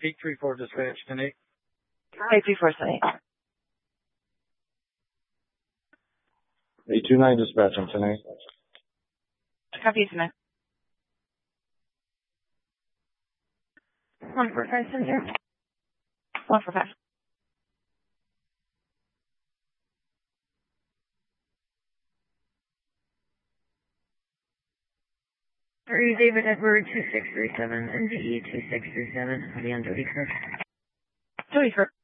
Peak 3-4 dispatch, 10-8. Okay, 3-4, 10-8. 829 dispatch on 10-8. Copy, 10-9. 145, 10-0. 145. David Edward 2637, NGE 2637, Heavy on Jody Kirk. Jody Kirk.